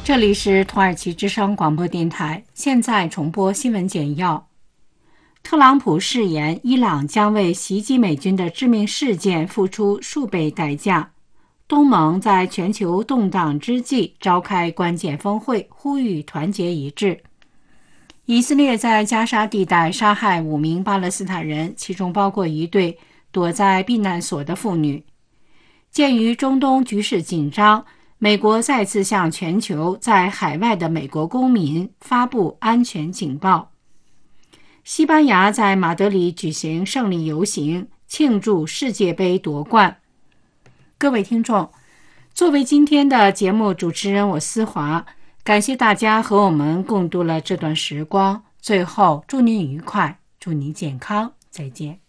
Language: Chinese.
这里是土耳其之声广播电台，现在重播新闻简要。特朗普誓言，伊朗将为袭击美军的致命事件付出数倍代价。东盟在全球动荡之际召开关键峰会，呼吁团结一致。以色列在加沙地带杀害5名巴勒斯坦人，其中包括一对躲在避难所的妇女。鉴于中东局势紧张，美国再次向全球在海外的美国公民发布安全警报。西班牙在马德里举行胜利游行，庆祝世界杯夺冠。各位听众，作为今天的节目主持人，我思华，感谢大家和我们共度了这段时光。最后，祝您愉快，祝您健康，再见。